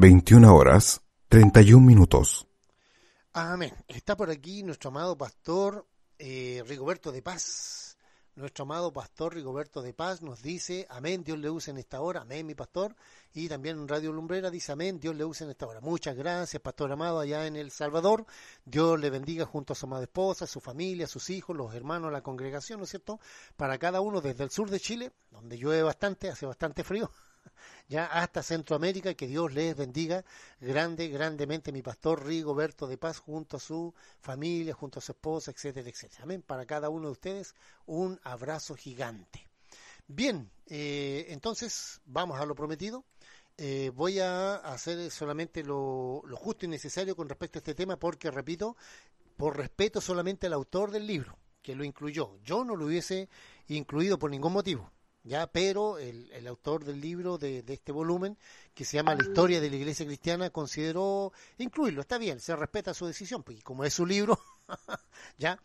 21:31. Amén. Está por aquí nuestro amado pastor Rigoberto de Paz. Nuestro amado pastor Rigoberto de Paz nos dice, amén, Dios le use en esta hora, amén, mi pastor. Y también en Radio Lumbrera dice, amén, Dios le use en esta hora. Muchas gracias, pastor amado, allá en El Salvador. Dios le bendiga junto a su amada esposa, su familia, sus hijos, los hermanos, la congregación, ¿no es cierto? Para cada uno desde el sur de Chile, donde llueve bastante, hace bastante frío, ya hasta Centroamérica, que Dios les bendiga grandemente, mi pastor Rigoberto de Paz, junto a su familia, junto a su esposa, etcétera, etcétera. Amén. Para cada uno de ustedes, un abrazo gigante. Bien, entonces vamos a lo prometido. Voy a hacer solamente lo justo y necesario con respecto a este tema, porque, repito, por respeto solamente al autor del libro, que lo incluyó. Yo no lo hubiese incluido por ningún motivo. Ya, pero el autor del libro de este volumen, que se llama La historia de la Iglesia Cristiana, consideró incluirlo. Está bien, se respeta su decisión, pues, y como es su libro, ya.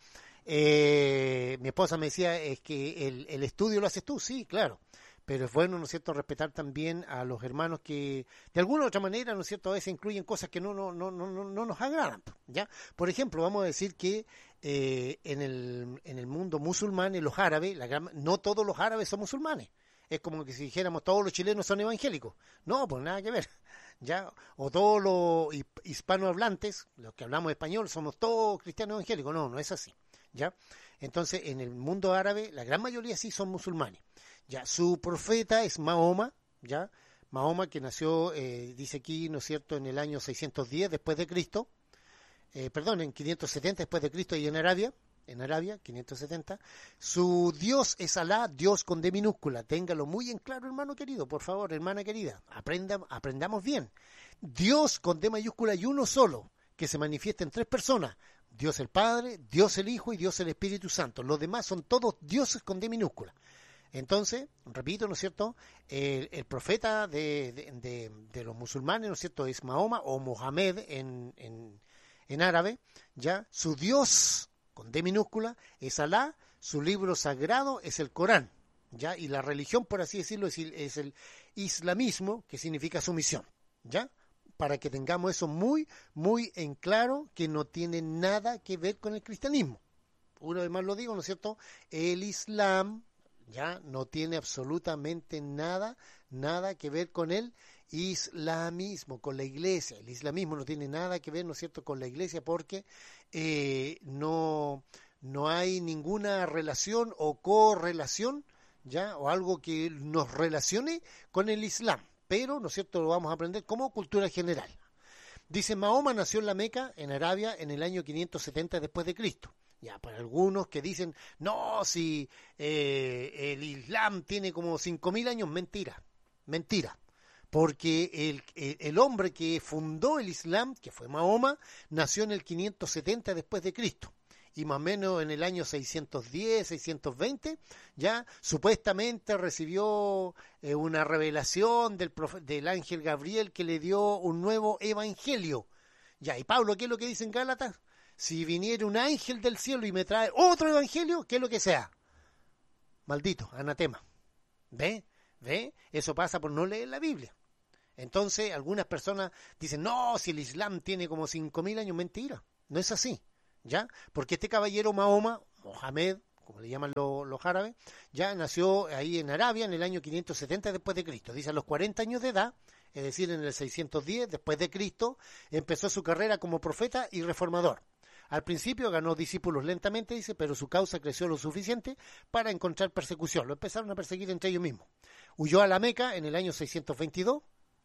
Mi esposa me decía, es que el estudio lo haces tú, sí, claro, pero es bueno, ¿no es cierto?, respetar también a los hermanos que de alguna u otra manera, ¿no es cierto?, a veces incluyen cosas que no nos agradan, ¿ya? Por ejemplo, vamos a decir que en el mundo musulmán, en los árabes, no todos los árabes son musulmanes. Es como que si dijéramos todos los chilenos son evangélicos. No, pues nada que ver. ¿Ya? O todos los hispanohablantes, los que hablamos español, somos todos cristianos evangélicos. No, no es así. ¿Ya? Entonces, en el mundo árabe, la gran mayoría sí son musulmanes. Ya, su profeta es Mahoma, ¿ya? Mahoma, que nació, dice aquí, ¿no es cierto?, en el año 610 después de Cristo. En 570 después de Cristo, y en Arabia, 570. Su Dios es Alá, Dios con D minúscula. Téngalo muy en claro, hermano querido, por favor, hermana querida. Aprendamos bien. Dios con D mayúscula y uno solo, que se manifiesta en tres personas. Dios el Padre, Dios el Hijo y Dios el Espíritu Santo. Los demás son todos dioses con D minúscula. Entonces, repito, ¿no es cierto?, el profeta de los musulmanes, ¿no es cierto?, es Mahoma o Mohamed en árabe, ya. Su Dios, con D minúscula, es Alá. Su libro sagrado es el Corán, ya. Y la religión, por así decirlo, es el islamismo, que significa sumisión, ya. Para que tengamos eso muy en claro, que no tiene nada que ver con el cristianismo. Una vez más lo digo, ¿no es cierto? El Islam, ya, no tiene absolutamente nada que ver con el islamismo, con la iglesia. El islamismo no tiene nada que ver, ¿no es cierto?, con la iglesia, porque no hay ninguna relación o correlación, ya, o algo que nos relacione con el Islam. Pero, ¿no es cierto?, lo vamos a aprender como cultura general. Dice, Mahoma nació en la Meca, en Arabia, en el año 570 después de Cristo. Ya, para algunos que dicen, no, si el Islam tiene como 5.000 años, mentira. Porque el hombre que fundó el Islam, que fue Mahoma, nació en el 570 después de Cristo. Y más o menos en el año 610, 620, ya supuestamente recibió una revelación del ángel Gabriel, que le dio un nuevo evangelio. Ya, y Pablo, ¿qué es lo que dice en Gálatas? Si viniera un ángel del cielo y me trae otro evangelio, ¿qué es lo que sea? Maldito, anatema. ¿Ve? Eso pasa por no leer la Biblia. Entonces, algunas personas dicen, no, si el Islam tiene como 5.000 años, mentira. No es así, ¿ya? Porque este caballero Mahoma, Mohamed, como le llaman los árabes, ya nació ahí en Arabia en el año 570 después de Cristo. Dice, a los 40 años de edad, es decir, en el 610 después de Cristo, empezó su carrera como profeta y reformador. Al principio ganó discípulos lentamente, dice, pero su causa creció lo suficiente para encontrar persecución. Lo empezaron a perseguir entre ellos mismos. Huyó a la Meca en el año 622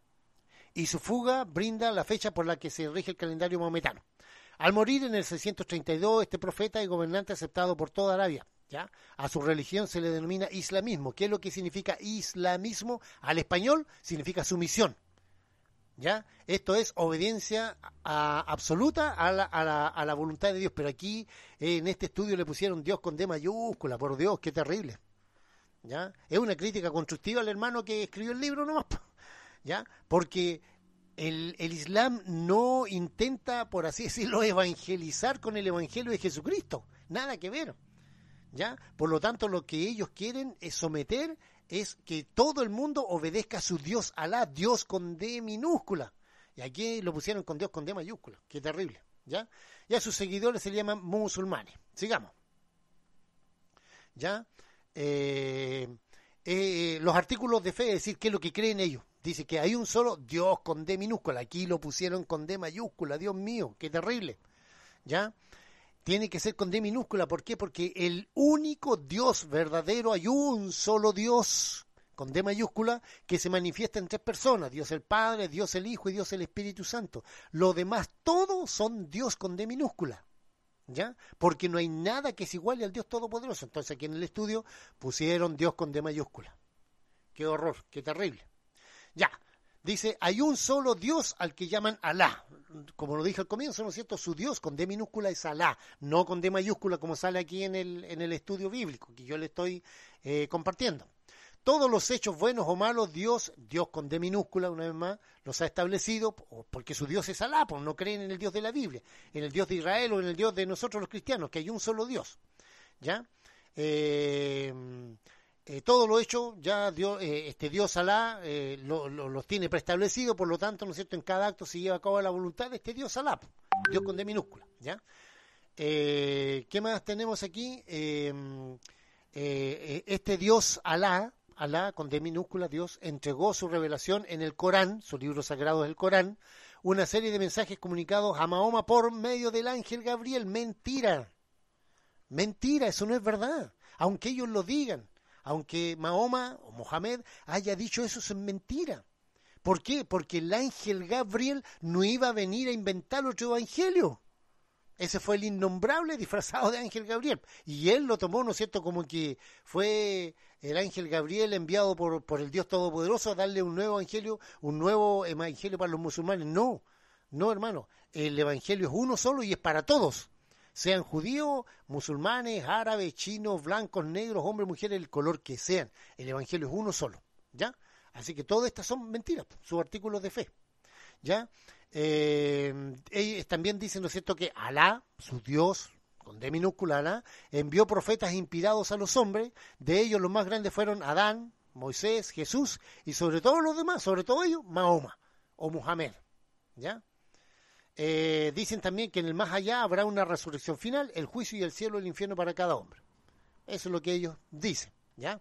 y su fuga brinda la fecha por la que se rige el calendario maometano. Al morir en el 632, este profeta y gobernante aceptado por toda Arabia, ¿ya? A su religión se le denomina islamismo. ¿Qué es lo que significa islamismo? Al español significa sumisión. ¿Ya? Esto es obediencia absoluta a la voluntad de Dios. Pero aquí, en este estudio, le pusieron Dios con D mayúscula. Por Dios, qué terrible. ¿Ya? Es una crítica constructiva al hermano que escribió el libro nomás. ¿Ya? Porque el Islam no intenta, por así decirlo, evangelizar con el evangelio de Jesucristo. Nada que ver. ¿Ya? Por lo tanto, lo que ellos quieren es es que todo el mundo obedezca a su Dios Alá, Dios con D minúscula. Y aquí lo pusieron con Dios con D mayúscula. Qué terrible, ¿ya? Y a sus seguidores se le llaman musulmanes. Sigamos. ¿Ya? Los artículos de fe, es decir, ¿qué es lo que creen ellos? Dice que hay un solo Dios con D minúscula. Aquí lo pusieron con D mayúscula. Dios mío, qué terrible. ¿Ya? Tiene que ser con D minúscula. ¿Por qué? Porque el único Dios verdadero, hay un solo Dios con D mayúscula que se manifiesta en tres personas. Dios el Padre, Dios el Hijo y Dios el Espíritu Santo. Lo demás, todos son Dios con D minúscula. ¿Ya? Porque no hay nada que se iguale al Dios Todopoderoso. Entonces aquí en el estudio pusieron Dios con D mayúscula. Qué horror, qué terrible. Ya, dice, hay un solo Dios al que llaman Alá. Como lo dije al comienzo, ¿no es cierto? Su Dios con D minúscula es Alá, no con D mayúscula como sale aquí en el estudio bíblico que yo le estoy compartiendo. Todos los hechos buenos o malos, Dios con D minúscula, una vez más, los ha establecido porque su Dios es Alá, pues no creen en el Dios de la Biblia, en el Dios de Israel o en el Dios de nosotros los cristianos, que hay un solo Dios. ¿Ya? Todo lo hecho ya Dios, este Dios Alá los tiene preestablecido, por lo tanto, ¿no es cierto?, en cada acto se lleva a cabo la voluntad de este Dios Alá, Dios con D minúscula, ¿ya? ¿Qué más tenemos aquí? Este Dios Alá con D minúscula, Dios entregó su revelación en el Corán, su libro sagrado es el Corán, una serie de mensajes comunicados a Mahoma por medio del ángel Gabriel. Mentira, eso no es verdad, aunque ellos lo digan. Aunque Mahoma o Mohamed haya dicho eso, es mentira. ¿Por qué? Porque el ángel Gabriel no iba a venir a inventar otro evangelio. Ese fue el innombrable disfrazado de ángel Gabriel. Y él lo tomó, ¿no es cierto?, como que fue el ángel Gabriel enviado por el Dios Todopoderoso a darle un nuevo evangelio para los musulmanes. No, hermano. El evangelio es uno solo y es para todos. Sean judíos, musulmanes, árabes, chinos, blancos, negros, hombres, mujeres, el color que sean. El evangelio es uno solo, ¿ya? Así que todas estas son mentiras, sus artículos de fe, ¿ya? Ellos también dicen, ¿no es cierto?, que Alá, su Dios, con D minúscula Alá, envió profetas inspirados a los hombres. De ellos los más grandes fueron Adán, Moisés, Jesús y sobre todo los demás, sobre todo ellos, Mahoma o Muhammad, ¿ya? Dicen también que en el más allá habrá una resurrección final, el juicio y el cielo y el infierno para cada hombre. Eso es lo que ellos dicen, ¿ya?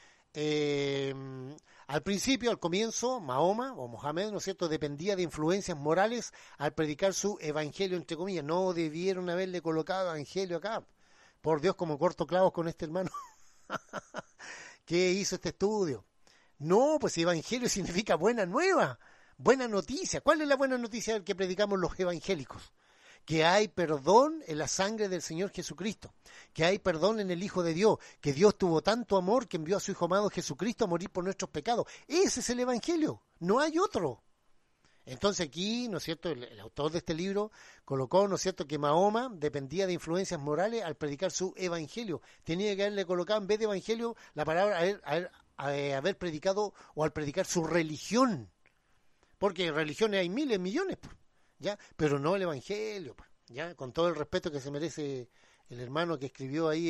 Al principio, al comienzo, Mahoma o Mohamed, ¿no es cierto?, dependía de influencias morales al predicar su evangelio, entre comillas. No debieron haberle colocado evangelio acá. Por Dios, como corto clavos con este hermano que hizo este estudio. No, pues evangelio significa buena nueva. Buena noticia. ¿Cuál es la buena noticia que predicamos los evangélicos? Que hay perdón en la sangre del Señor Jesucristo, que hay perdón en el Hijo de Dios, que Dios tuvo tanto amor que envió a su Hijo amado Jesucristo a morir por nuestros pecados. Ese es el evangelio, no hay otro. Entonces aquí, ¿no es cierto?, el autor de este libro colocó, ¿no es cierto?, que Mahoma dependía de influencias morales al predicar su evangelio. Tenía que haberle colocado en vez de evangelio la palabra haber predicado o al predicar su religión. Porque religiones hay miles, millones, ¿ya? Pero no el evangelio, ¿ya? Con todo el respeto que se merece el hermano que escribió ahí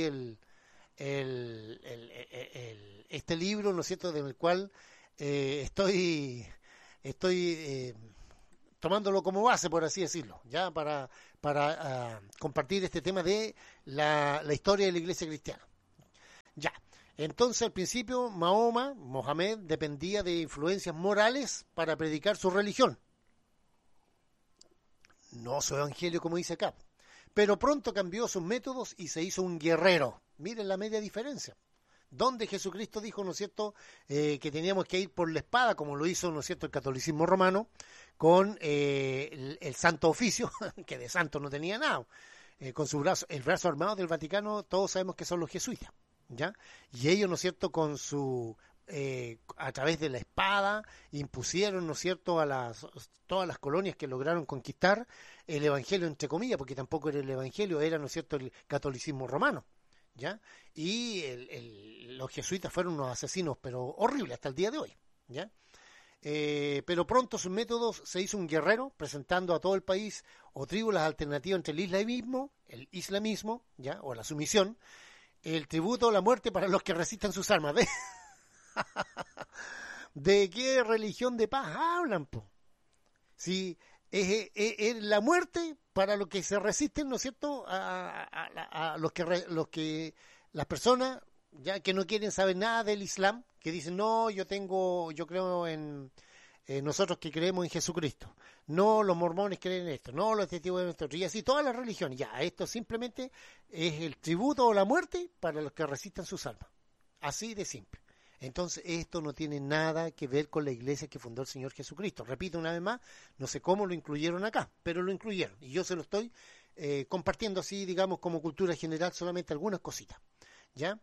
este libro, ¿no es cierto?, del cual estoy tomándolo como base, por así decirlo, ya para compartir este tema de la historia de la iglesia cristiana. Ya. Entonces, al principio, Mohamed, dependía de influencias morales para predicar su religión. No su evangelio, como dice acá. Pero pronto cambió sus métodos y se hizo un guerrero. Miren la media diferencia. Donde Jesucristo dijo, ¿no es cierto?, que teníamos que ir por la espada, como lo hizo, ¿no es cierto?, el catolicismo romano, con el Santo Oficio, que de santo no tenía nada. Con el brazo armado del Vaticano, todos sabemos que son los jesuitas. ¿Ya? Y ellos, ¿no es cierto?, con a través de la espada impusieron, ¿no es cierto?, a todas las colonias que lograron conquistar el evangelio, entre comillas, porque tampoco era el evangelio, era, ¿no es cierto?, el catolicismo romano, ¿ya? Y los jesuitas fueron unos asesinos, pero horribles hasta el día de hoy, ¿ya? Pero pronto sus métodos se hizo un guerrero, presentando a todo el país o tribu las alternativas entre el islamismo, ¿ya?, o la sumisión, el tributo o la muerte para los que resistan sus armas. ¿De qué religión de paz hablan, po? Si es la muerte para los que se resisten, ¿no es cierto?, a los que las personas ya que no quieren saber nada del Islam, que dicen, no, yo creo en nosotros que creemos en Jesucristo, no, los mormones creen en esto, no, los testigos de esto, y así todas las religiones, ya, esto simplemente es el tributo o la muerte para los que resistan sus almas, así de simple. Entonces esto no tiene nada que ver con la iglesia que fundó el Señor Jesucristo. Repito una vez más, no sé cómo lo incluyeron acá, pero lo incluyeron, y yo se lo estoy compartiendo así, digamos, como cultura general, solamente algunas cositas, ¿ya?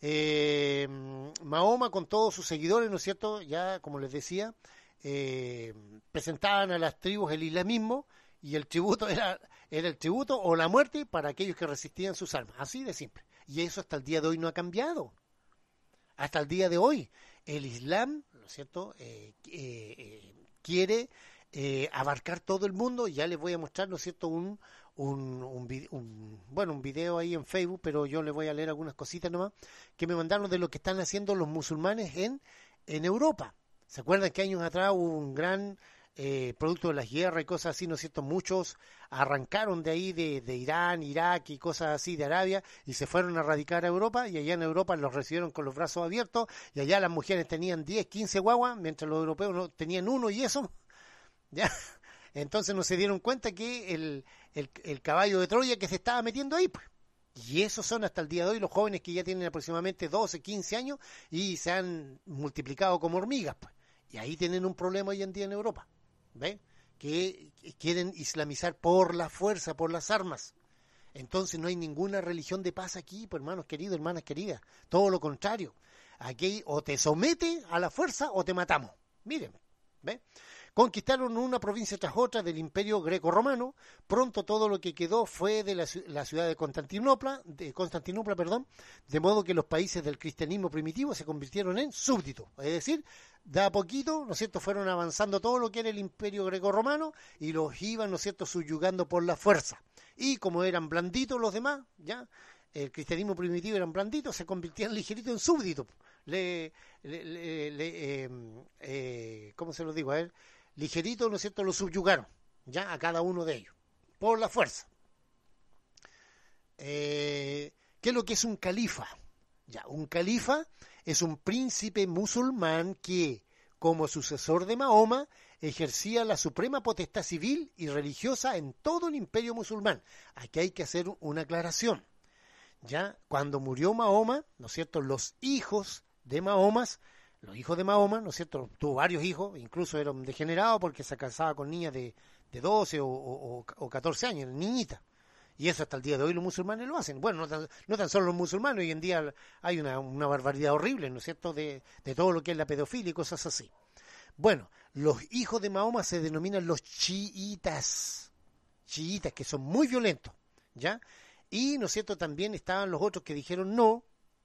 Mahoma con todos sus seguidores, ¿no es cierto?, ya como les decía, presentaban a las tribus el islamismo, y el tributo era el tributo o la muerte para aquellos que resistían sus almas, así de simple. Y eso hasta el día de hoy no ha cambiado. Hasta el día de hoy el Islam, ¿no es cierto?, quiere abarcar todo el mundo. Ya les voy a mostrar, ¿no es cierto?, un video ahí en Facebook, pero yo les voy a leer algunas cositas nomás que me mandaron de lo que están haciendo los musulmanes en Europa. ¿Se acuerdan que años atrás hubo un gran producto de las guerras y cosas así, ¿no es cierto? Muchos arrancaron de ahí, de Irán, Irak y cosas así, de Arabia, y se fueron a radicar a Europa, y allá en Europa los recibieron con los brazos abiertos, y allá las mujeres tenían 10, 15 guaguas, mientras los europeos no tenían uno y eso, ¿ya? Entonces no se dieron cuenta que el caballo de Troya que se estaba metiendo ahí, pues. Y esos son hasta el día de hoy los jóvenes que ya tienen aproximadamente 12, 15 años y se han multiplicado como hormigas, pues. Y ahí tienen un problema hoy en día en Europa. ¿Ve? Que quieren islamizar por la fuerza, por las armas. Entonces no hay ninguna religión de paz aquí, pues, hermanos queridos, hermanas queridas. Todo lo contrario. Aquí o te somete a la fuerza o te matamos. Miren, ¿ve? Conquistaron una provincia tras otra del Imperio Greco-Romano. Pronto todo lo que quedó fue de la ciudad de Constantinopla, de modo que los países del cristianismo primitivo se convirtieron en súbditos. Es decir, de a poquito, ¿no es cierto?, fueron avanzando todo lo que era el Imperio Greco-Romano y los iban, ¿no es cierto?, subyugando por la fuerza. Y como eran blanditos los demás, ya, el cristianismo primitivo eran blanditos, se convirtieron ligeritos en súbditos. ¿Cómo se lo digo a él? Ligerito, ¿no es cierto?, lo subyugaron, ya, a cada uno de ellos, por la fuerza. ¿Qué es lo que es un califa? Ya, un califa es un príncipe musulmán que, como sucesor de Mahoma, ejercía la suprema potestad civil y religiosa en todo el imperio musulmán. Aquí hay que hacer una aclaración. Ya, cuando murió Mahoma, ¿no es cierto?, los hijos de Mahoma, ¿no es cierto?, tuvo varios hijos, incluso era un degenerado porque se casaba con niñas de 12 o 14 años, niñitas. Y eso hasta el día de hoy los musulmanes lo hacen. Bueno, no tan solo los musulmanes, hoy en día hay una barbaridad horrible, ¿no es cierto?, de todo lo que es la pedofilia y cosas así. Bueno, los hijos de Mahoma se denominan los chiitas, que son muy violentos, ¿ya? Y, ¿no es cierto?, también estaban los otros que dijeron no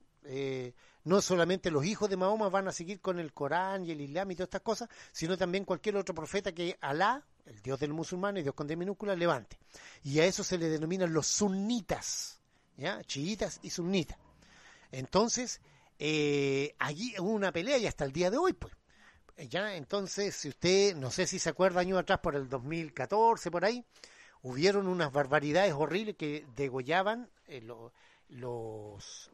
solamente los hijos de Mahoma van a seguir con el Corán y el Islam y todas estas cosas, sino también cualquier otro profeta que Alá, el Dios del musulmán, el Dios con D minúscula, levante. Y a eso se le denominan los sunitas, ¿ya? Chiitas y sunitas. Entonces, allí hubo una pelea y hasta el día de hoy, pues. Ya, entonces, si usted, no sé si se acuerda, años atrás, por el 2014, por ahí, hubieron unas barbaridades horribles que degollaban los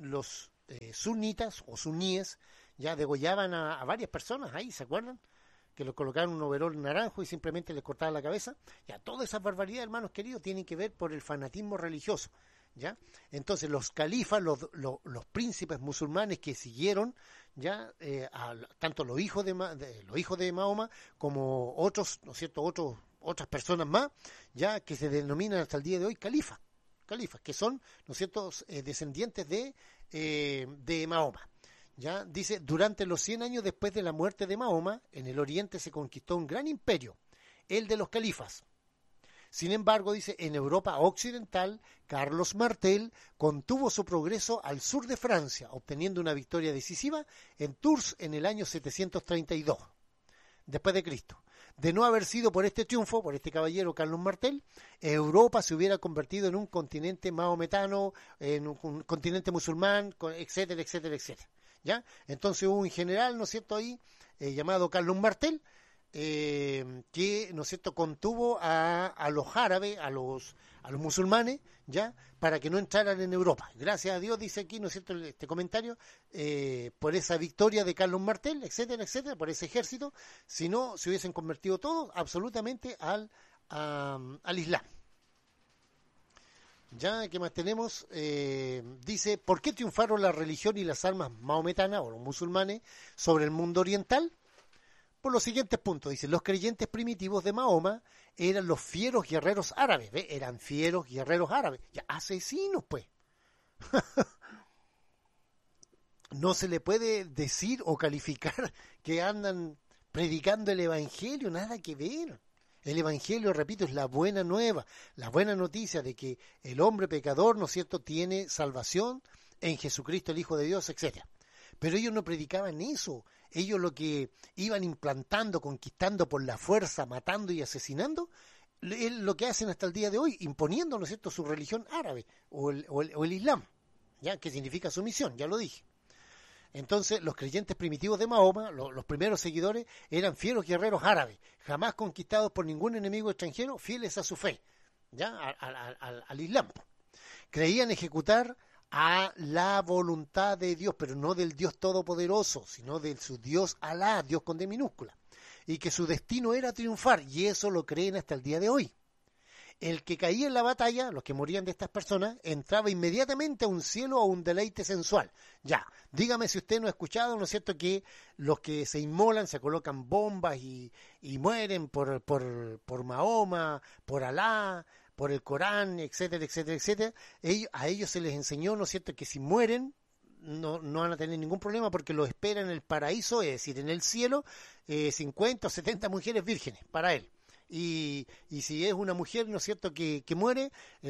sunitas o suníes, ya degollaban a varias personas ahí, ¿se acuerdan? Que los colocaron en un overol naranjo y simplemente les cortaban la cabeza. Ya, todas esas barbaridades, hermanos queridos, tienen que ver por el fanatismo religioso, ¿ya? Entonces los califas, los príncipes musulmanes que siguieron, ya, tanto los hijos de Mahoma como otros, ¿no es cierto?, otras personas más, ya, que se denominan hasta el día de hoy califas, que son, ¿no es cierto?, descendientes de Mahoma. Ya dice, durante los 100 años después de la muerte de Mahoma, en el Oriente se conquistó un gran imperio, el de los califas. Sin embargo, dice, en Europa occidental, Carlos Martel contuvo su progreso al sur de Francia, obteniendo una victoria decisiva en Tours en el año 732, después de Cristo. De no haber sido por este triunfo, por este caballero Carlos Martel, Europa se hubiera convertido en un continente mahometano, en un continente musulmán, etcétera, etcétera, etcétera. ¿Ya? Entonces hubo un general, ¿no es cierto?, ahí, llamado Carlos Martel, que, ¿no es cierto?, contuvo a los árabes, a los musulmanes, ya, para que no entraran en Europa. Gracias a Dios, dice aquí, ¿no es cierto?, este comentario, por esa victoria de Carlos Martel, etcétera, etcétera, por ese ejército, si no, se hubiesen convertido todos absolutamente al Islam. Ya, ¿qué más tenemos? Dice, ¿por qué triunfaron la religión y las almas mahometanas o los musulmanes sobre el mundo oriental? Por los siguientes puntos. Dice, los creyentes primitivos de Mahoma eran los fieros guerreros árabes. ¿Ve? Eran fieros guerreros árabes. Ya, asesinos, pues. No se le puede decir o calificar que andan predicando el evangelio, nada que ver. El evangelio, repito, es la buena nueva, la buena noticia de que el hombre pecador, ¿no es cierto?, tiene salvación en Jesucristo, el Hijo de Dios, etcétera. Pero ellos no predicaban eso. Ellos lo que iban implantando, conquistando por la fuerza, matando y asesinando, es lo que hacen hasta el día de hoy, imponiendo, ¿no es cierto?, su religión árabe o el Islam, ¿ya? Que significa sumisión, ya lo dije. Entonces, los creyentes primitivos de Mahoma, los primeros seguidores, eran fieros guerreros árabes, jamás conquistados por ningún enemigo extranjero, fieles a su fe, ¿ya? Al Islam. Creían ejecutar a la voluntad de Dios, pero no del Dios Todopoderoso, sino de su Dios Alá, Dios con D minúscula, y que su destino era triunfar, y eso lo creen hasta el día de hoy. El que caía en la batalla, los que morían de estas personas, entraba inmediatamente a un cielo o a un deleite sensual. Ya, dígame si usted no ha escuchado, ¿no es cierto?, que los que se inmolan, se colocan bombas y mueren por Mahoma, por Alá, por el Corán, etcétera, etcétera, etcétera. A ellos se les enseñó, ¿no es cierto?, que si mueren no van a tener ningún problema porque los espera en el paraíso, es decir, en el cielo, 50 o 70 mujeres vírgenes para él. Y si es una mujer, ¿no es cierto?, que muere,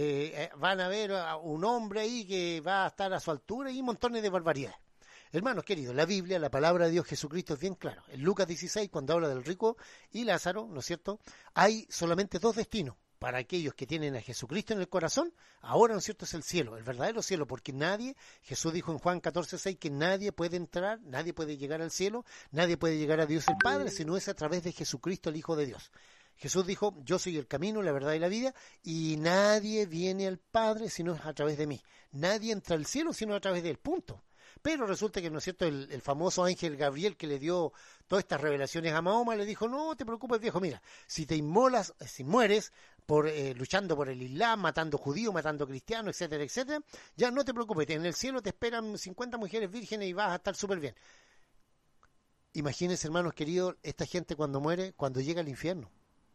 van a ver a un hombre ahí que va a estar a su altura y montones de barbaridades. Hermanos queridos, la Biblia, la palabra de Dios Jesucristo es bien claro. En Lucas 16, cuando habla del rico y Lázaro, ¿no es cierto?, hay solamente dos destinos. Para aquellos que tienen a Jesucristo en el corazón, ahora, ¿no es cierto?, es el cielo, el verdadero cielo, porque nadie, Jesús dijo en Juan 14:6, que nadie puede entrar, nadie puede llegar al cielo, nadie puede llegar a Dios el Padre, si no es a través de Jesucristo, el Hijo de Dios. Jesús dijo, yo soy el camino, la verdad y la vida, y nadie viene al Padre si no es a través de mí. Nadie entra al cielo sino a través de él, punto. Pero resulta que, ¿no es cierto?, el famoso ángel Gabriel que le dio todas estas revelaciones a Mahoma, le dijo, no te preocupes, viejo, mira, si te inmolas, si mueres luchando por el Islam, matando judíos, matando cristianos, etcétera, etcétera, ya no te preocupes, en el cielo te esperan 50 mujeres vírgenes y vas a estar súper bien. Imagínense, hermanos queridos, esta gente cuando muere, cuando llega al infierno.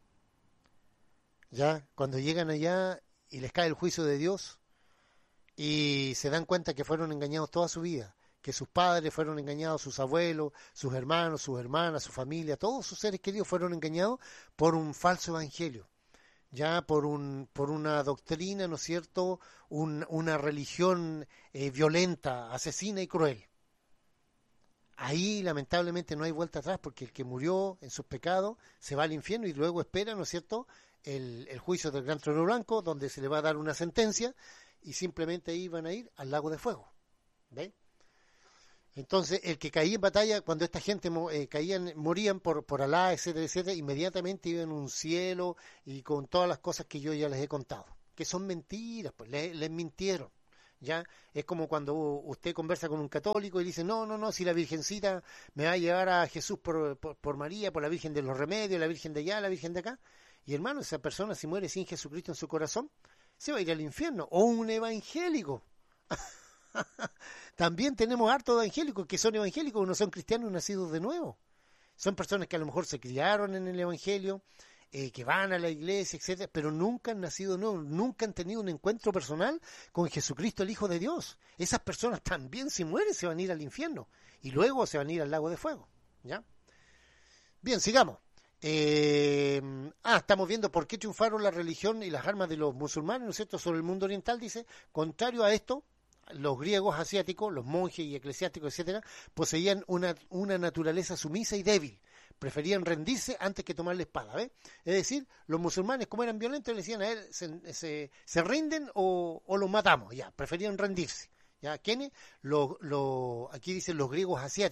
Ya, cuando llegan allá y les cae el juicio de Dios y se dan cuenta que fueron engañados toda su vida, que sus padres fueron engañados, sus abuelos, sus hermanos, sus hermanas, su familia, todos sus seres queridos fueron engañados por un falso evangelio, ya por una doctrina, ¿no es cierto?, una religión violenta, asesina y cruel. Ahí lamentablemente no hay vuelta atrás, porque el que murió en sus pecados se va al infierno y luego espera, ¿no es cierto?, el juicio del gran trono blanco, donde se le va a dar una sentencia y simplemente ahí van a ir al lago de fuego. ¿Ve? Entonces, el que caía en batalla, cuando esta gente morían por Alá, etcétera, etcétera, inmediatamente iban a un cielo y con todas las cosas que yo ya les he contado, que son mentiras, pues les mintieron. ¿Ya? Es como cuando usted conversa con un católico y dice, no, si la Virgencita me va a llevar a Jesús por María, por la Virgen de los Remedios, la Virgen de allá, la Virgen de acá. Y hermano, esa persona si muere sin Jesucristo en su corazón, se va a ir al infierno. O un evangélico. También tenemos hartos evangélicos que son evangélicos, no son cristianos nacidos de nuevo. Son personas que a lo mejor se criaron en el evangelio, que van a la iglesia, etcétera, pero nunca han nacido de nuevo, nunca han tenido un encuentro personal con Jesucristo, el Hijo de Dios. Esas personas también, si mueren, se van a ir al infierno y luego se van a ir al lago de fuego. ¿Ya? Bien, sigamos. Estamos viendo por qué triunfaron la religión y las armas de los musulmanes, ¿no es cierto?, sobre el mundo oriental. Dice, contrario a esto, los griegos asiáticos, los monjes y eclesiásticos, etcétera, poseían una naturaleza sumisa y débil. Preferían rendirse antes que tomar la espada, ¿ves? Es decir, los musulmanes, como eran violentos, le decían a él, se rinden o los matamos, ya, preferían rendirse. ¿Ya? ¿Quiénes? Aquí dicen los griegos asiáticos,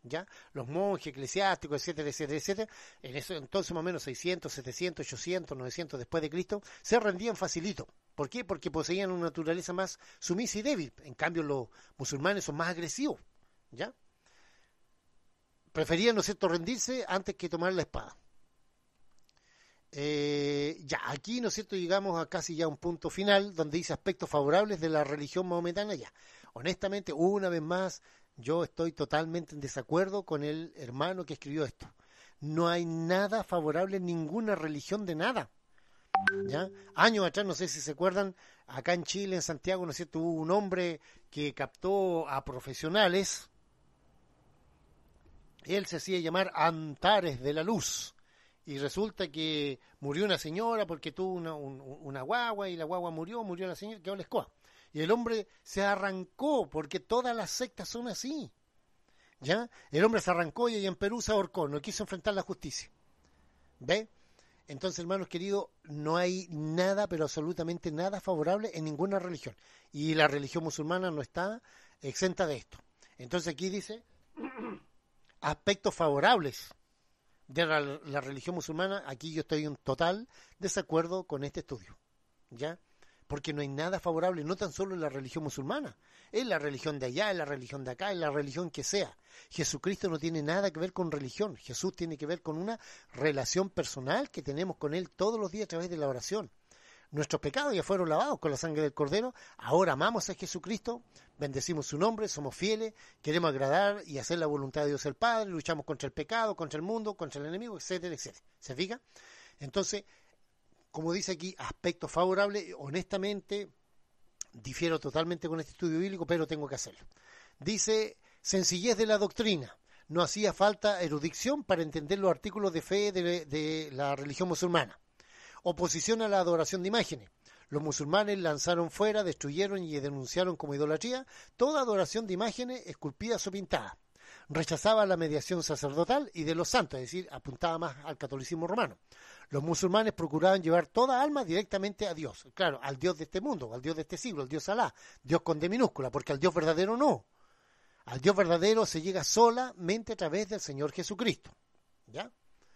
¿ya? Los monjes, eclesiásticos, etcétera, etcétera, etcétera, en eso entonces más o menos 600, 700, 800, 900 después de Cristo, se rendían facilito. ¿Por qué? Porque poseían una naturaleza más sumisa y débil. En cambio, los musulmanes son más agresivos, ¿ya? Preferían, ¿no es cierto?, rendirse antes que tomar la espada. Ya, aquí, ¿no es cierto?, llegamos a casi ya un punto final donde dice aspectos favorables de la religión maometana. Ya, honestamente, una vez más, yo estoy totalmente en desacuerdo con el hermano que escribió esto. No hay nada favorable en ninguna religión de nada. ¿Ya? Años atrás, no sé si se acuerdan, acá en Chile, en Santiago, ¿no es cierto?, hubo un hombre que captó a profesionales. Él se hacía llamar Antares de la Luz. Y resulta que murió una señora porque tuvo una guagua y la guagua murió la señora, quedó la escoba. Y el hombre se arrancó porque todas las sectas son así. ¿Ya? El hombre se arrancó y allá en Perú se ahorcó, no quiso enfrentar la justicia. ¿Ve? Entonces, hermanos queridos, no hay nada, pero absolutamente nada favorable en ninguna religión. Y la religión musulmana no está exenta de esto. Entonces aquí dice aspectos favorables de la religión musulmana. Aquí yo estoy en total desacuerdo con este estudio, ¿ya? Porque no hay nada favorable, no tan solo en la religión musulmana, es la religión de allá, es la religión de acá, es la religión que sea. Jesucristo no tiene nada que ver con religión, Jesús tiene que ver con una relación personal que tenemos con Él todos los días a través de la oración. Nuestros pecados ya fueron lavados con la sangre del Cordero, ahora amamos a Jesucristo, bendecimos su nombre, somos fieles, queremos agradar y hacer la voluntad de Dios el Padre, luchamos contra el pecado, contra el mundo, contra el enemigo, etcétera, etcétera. ¿Se fija? Entonces, como dice aquí, aspectos favorables, honestamente, difiero totalmente con este estudio bíblico, pero tengo que hacerlo. Dice, sencillez de la doctrina. No hacía falta erudición para entender los artículos de fe de la religión musulmana. Oposición a la adoración de imágenes. Los musulmanes lanzaron fuera, destruyeron y denunciaron como idolatría toda adoración de imágenes esculpidas o pintadas. Rechazaba la mediación sacerdotal y de los santos, es decir, apuntaba más al catolicismo romano. Los musulmanes procuraban llevar toda alma directamente a Dios, claro, al Dios de este mundo, al Dios de este siglo, al Dios Alá, Dios con D minúscula, porque al Dios verdadero no. Al Dios verdadero se llega solamente a través del Señor Jesucristo, ¿ya?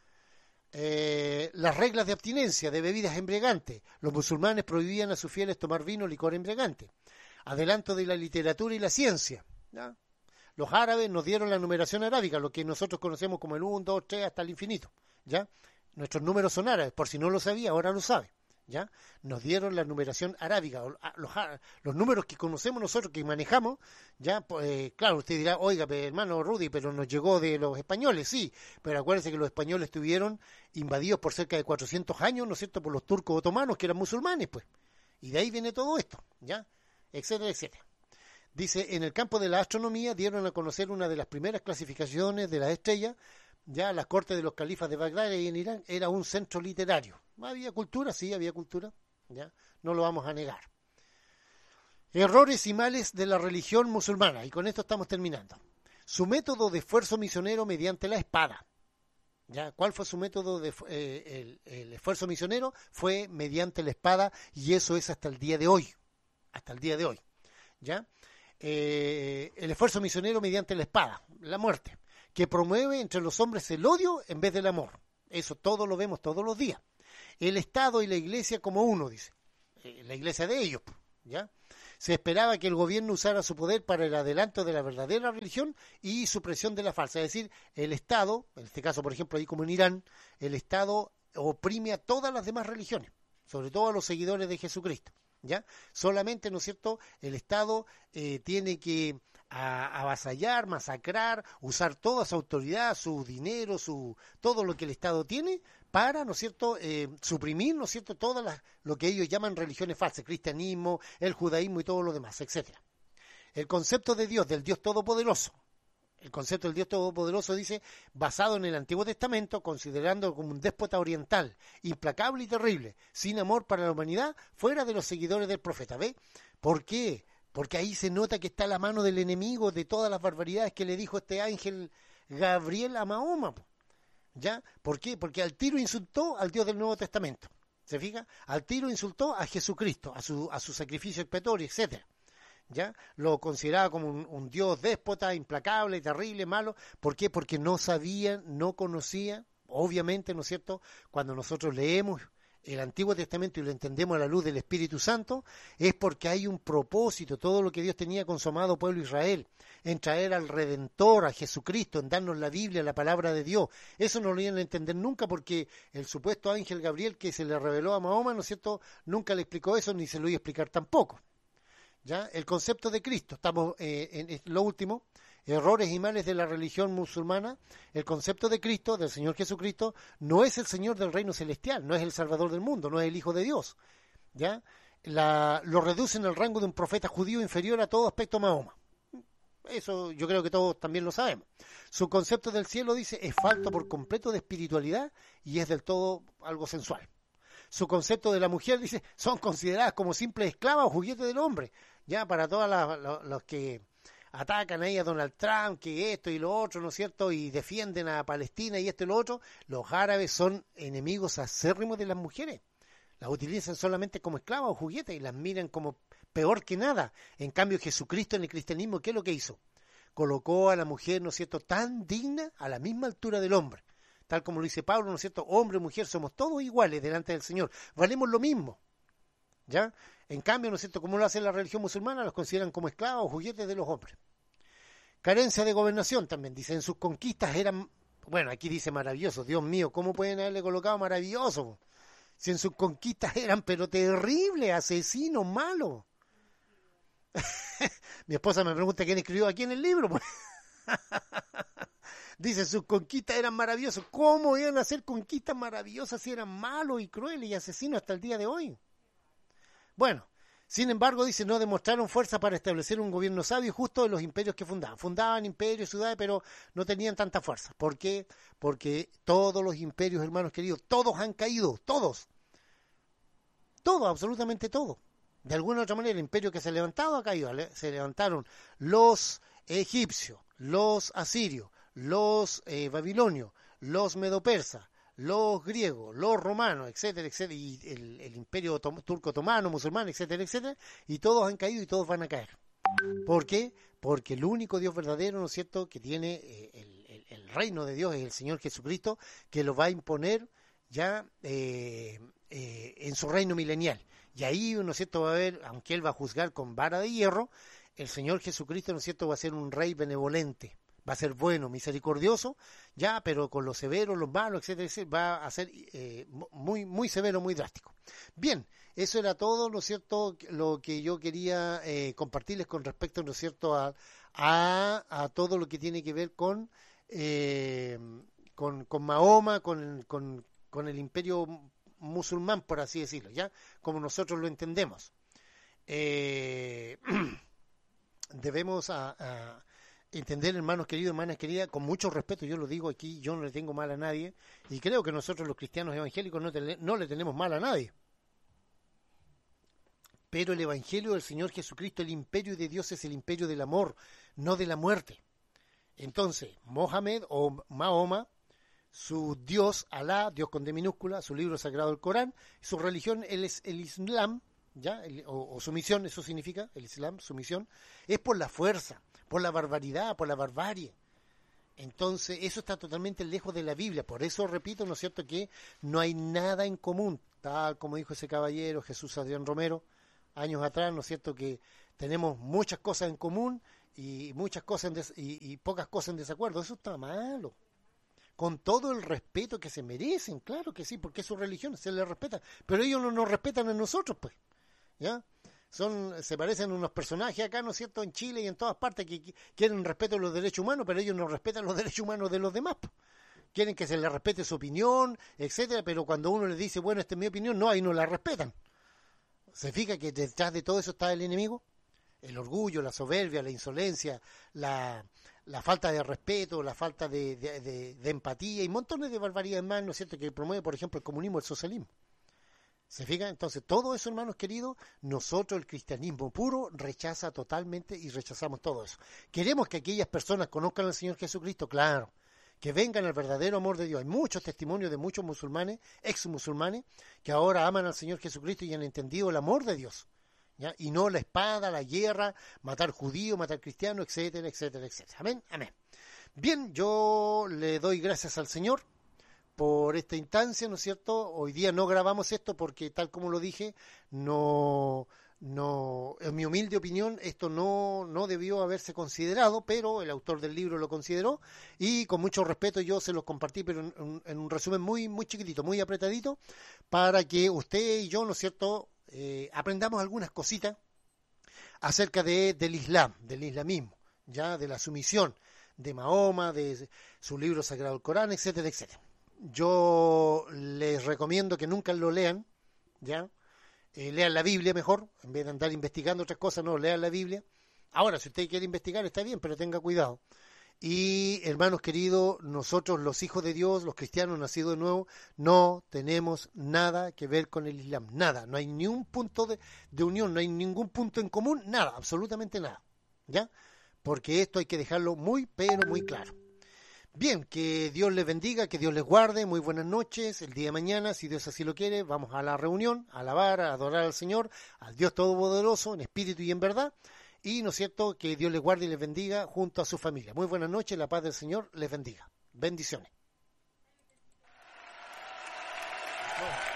Las reglas de abstinencia de bebidas embriagantes. Los musulmanes prohibían a sus fieles tomar vino, licor embriagante. Adelanto de la literatura y la ciencia, ¿ya? Los árabes nos dieron la numeración arábica, lo que nosotros conocemos como el 1, 2, 3 hasta el infinito, ¿ya? Nuestros números son árabes, por si no lo sabía, ahora lo sabe, ¿ya? Nos dieron la numeración arábica, los números que conocemos nosotros, que manejamos, ¿ya? Claro, usted dirá, oiga, hermano Rudy, pero nos llegó de los españoles, sí, pero acuérdense que los españoles estuvieron invadidos por cerca de 400 años, ¿no es cierto?, por los turcos otomanos, que eran musulmanes, pues, y de ahí viene todo esto, ¿ya? Etcétera, etcétera. Dice, en el campo de la astronomía dieron a conocer una de las primeras clasificaciones de las estrellas. Ya la corte de los califas de Bagdad y en Irán era un centro literario. Había cultura, sí, había cultura, ya, no lo vamos a negar. Errores y males de la religión musulmana, y con esto estamos terminando. Su método de esfuerzo misionero mediante la espada. ¿Ya? ¿Cuál fue su método de el esfuerzo misionero? Fue mediante la espada, y eso es hasta el día de hoy. Hasta el día de hoy. ¿Ya? El esfuerzo misionero mediante la espada, la muerte, que promueve entre los hombres el odio en vez del amor. Eso todo lo vemos todos los días. El Estado y la Iglesia como uno, dice. La Iglesia de ellos, ¿ya? Se esperaba que el gobierno usara su poder para el adelanto de la verdadera religión y supresión de la falsa. Es decir, el Estado, en este caso, por ejemplo, ahí como en Irán, el Estado oprime a todas las demás religiones, sobre todo a los seguidores de Jesucristo, ¿ya? Solamente, ¿no es cierto?, el Estado tiene que avasallar, masacrar, usar toda su autoridad, su dinero, todo lo que el Estado tiene para, ¿no es cierto?, suprimir, ¿no es cierto?, lo que ellos llaman religiones falsas, el cristianismo, el judaísmo y todo lo demás, etcétera. El concepto de Dios, del Dios Todopoderoso, el concepto del Dios Todopoderoso dice, basado en el Antiguo Testamento, considerando como un déspota oriental, implacable y terrible, sin amor para la humanidad, fuera de los seguidores del profeta. ¿Ve? ¿Por qué? Porque ahí se nota que está la mano del enemigo de todas las barbaridades que le dijo este ángel Gabriel a Mahoma. ¿Ya? ¿Por qué? Porque al tiro insultó al Dios del Nuevo Testamento. ¿Se fija? Al tiro insultó a Jesucristo, a su sacrificio expiatorio, etcétera. ¿ya? Lo consideraba como un Dios déspota, implacable, terrible, malo. ¿Por qué? Porque no sabían, no conocían, obviamente, ¿no es cierto? Cuando nosotros leemos el Antiguo Testamento y lo entendemos a la luz del Espíritu Santo, es porque hay un propósito, todo lo que Dios tenía con su amado pueblo Israel, en traer al Redentor, a Jesucristo, en darnos la Biblia, la palabra de Dios. Eso no lo iban a entender nunca porque el supuesto ángel Gabriel que se le reveló a Mahoma, ¿no es cierto?, nunca le explicó eso ni se lo iba a explicar tampoco. ¿Ya? El concepto de Cristo, estamos en lo último, errores y males de la religión musulmana. El concepto de Cristo, del Señor Jesucristo, no es el Señor del reino celestial, no es el Salvador del mundo, no es el Hijo de Dios. ¿Ya? Lo reducen al rango de un profeta judío inferior a todo aspecto a Mahoma. Eso yo creo que todos también lo sabemos. Su concepto del cielo, dice, es falto por completo de espiritualidad y es del todo algo sensual. Su concepto de la mujer, dice, son consideradas como simples esclavas o juguetes del hombre. Ya para todos los que atacan ahí a Donald Trump, que esto y lo otro, ¿no es cierto?, y defienden a Palestina y esto y lo otro, los árabes son enemigos acérrimos de las mujeres. Las utilizan solamente como esclavas o juguetes y las miran como peor que nada. En cambio, Jesucristo en el cristianismo, ¿qué es lo que hizo? Colocó a la mujer, ¿no es cierto?, tan digna a la misma altura del hombre. Tal como lo dice Pablo, ¿no es cierto?, hombre y mujer somos todos iguales delante del Señor. Valemos lo mismo. ¿Ya? En cambio, ¿no es cierto?, como lo hace la religión musulmana, los consideran como esclavos o juguetes de los hombres. Carencia de gobernación también, dice, en sus conquistas eran, bueno, aquí dice maravilloso, Dios mío, ¿cómo pueden haberle colocado maravilloso? Si en sus conquistas eran, pero terribles, asesinos, malos. Mi esposa me pregunta quién escribió aquí en el libro, pues. Dice, sus conquistas eran maravillosas. ¿Cómo iban a hacer conquistas maravillosas si eran malos y crueles y asesinos hasta el día de hoy? Bueno, sin embargo, dice, no demostraron fuerza para establecer un gobierno sabio y justo de los imperios que fundaban. Fundaban imperios, ciudades, pero no tenían tanta fuerza. ¿Por qué? Porque todos los imperios, hermanos queridos, todos han caído, todos. Todo, absolutamente todo. De alguna u otra manera, el imperio que se ha levantado ha caído. Se levantaron los egipcios, los asirios, los babilonios, los medopersas, los griegos, los romanos, etcétera, etcétera, y el imperio turco otomano, musulmán, etcétera, etcétera, y todos han caído y todos van a caer. ¿Por qué? Porque el único Dios verdadero, ¿no es cierto?, que tiene el reino de Dios es el Señor Jesucristo, que lo va a imponer ya en su reino milenial. Y ahí, ¿no es cierto?, va a haber, aunque Él va a juzgar con vara de hierro, el Señor Jesucristo, ¿no es cierto?, va a ser un rey benevolente. Va a ser bueno, misericordioso, ya, pero con los severos, los malos, etcétera, etcétera, va a ser muy, muy severo, muy drástico. Bien, eso era todo, ¿no es cierto?, lo que yo quería compartirles con respecto, ¿no es cierto?, a todo lo que tiene que ver con Mahoma, con el imperio musulmán, por así decirlo, ya, como nosotros lo entendemos. Debemos entender, hermanos queridos, hermanas queridas, con mucho respeto, yo lo digo aquí, yo no le tengo mal a nadie, y creo que nosotros los cristianos evangélicos no le tenemos mal a nadie. Pero el evangelio del Señor Jesucristo, el imperio de Dios es el imperio del amor, no de la muerte. Entonces, Mohamed o Mahoma, su Dios, Alá, Dios con D minúscula, su libro sagrado, el Corán, su religión, él es el Islam, ¿ya? O su misión, eso significa, el Islam, su misión, es por la fuerza, por la barbaridad, por la barbarie. Entonces, eso está totalmente lejos de la Biblia. Por eso, repito, ¿no es cierto?, que no hay nada en común, tal como dijo ese caballero, Jesús Adrián Romero, años atrás, ¿no es cierto?, que tenemos muchas cosas en común y muchas cosas y pocas cosas en desacuerdo. Eso está malo. Con todo el respeto que se merecen, claro que sí, porque es su religión, se les respeta, pero ellos no nos respetan a nosotros, pues, ¿ya? Se parecen unos personajes acá, ¿no es cierto?, en Chile y en todas partes que quieren respeto a los derechos humanos, pero ellos no respetan los derechos humanos de los demás, pues. Quieren que se les respete su opinión, etcétera, pero cuando uno les dice, bueno, esta es mi opinión, no, ahí no la respetan. ¿Se fija que detrás de todo eso está el enemigo? El orgullo, la soberbia, la insolencia, la falta de respeto, la falta de empatía y montones de barbaridades más, ¿no es cierto?, que promueve, por ejemplo, el comunismo, el socialismo. ¿Se fijan? Entonces, todo eso, hermanos queridos, nosotros, el cristianismo puro, rechaza totalmente y rechazamos todo eso. Queremos que aquellas personas conozcan al Señor Jesucristo, claro, que vengan al verdadero amor de Dios. Hay muchos testimonios de muchos musulmanes, ex musulmanes, que ahora aman al Señor Jesucristo y han entendido el amor de Dios. ¿ya? Y no la espada, la guerra, matar judíos, matar cristianos, etcétera, etcétera, etcétera. Amén, amén. Bien, yo le doy gracias al Señor por esta instancia, ¿no es cierto? Hoy día no grabamos esto porque, tal como lo dije, no, en mi humilde opinión, esto no debió haberse considerado, pero el autor del libro lo consideró y con mucho respeto yo se los compartí, pero en un resumen muy, muy chiquitito, muy apretadito, para que usted y yo, ¿no es cierto?, aprendamos algunas cositas acerca del Islam, del islamismo, ya de la sumisión de Mahoma, de su libro sagrado, el Corán, etcétera, etcétera. Yo les recomiendo que nunca lo lean, ¿ya? Lean la Biblia mejor, en vez de andar investigando otras cosas, no, lean la Biblia. Ahora, si usted quiere investigar, está bien, pero tenga cuidado. Y, hermanos queridos, nosotros, los hijos de Dios, los cristianos nacidos de nuevo, no tenemos nada que ver con el Islam, nada. No hay ni un punto de unión, no hay ningún punto en común, nada, absolutamente nada, ¿ya? Porque esto hay que dejarlo muy, pero muy claro. Bien, que Dios les bendiga, que Dios les guarde, muy buenas noches. El día de mañana, si Dios así lo quiere, vamos a la reunión, a alabar, a adorar al Señor, al Dios Todopoderoso, en espíritu y en verdad. Y, ¿no es cierto?, que Dios les guarde y les bendiga junto a su familia. Muy buenas noches, la paz del Señor les bendiga. Bendiciones.